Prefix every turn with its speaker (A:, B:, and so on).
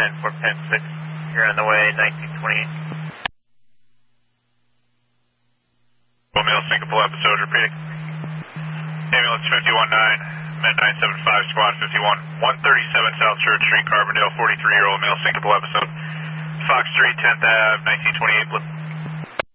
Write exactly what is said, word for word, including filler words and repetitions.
A: ten four ten six. You're on the way, nineteen twenty-eight.
B: Romeo, Singapore episode repeating. Ambulance fifty-one nine, Med nine seven five, Squad fifty-one, one thirty-seven South Church Street, Carbondale, forty-three-year-old male, Singapore episode. Fox three, tenth Avenue, nineteen twenty-eight, blip.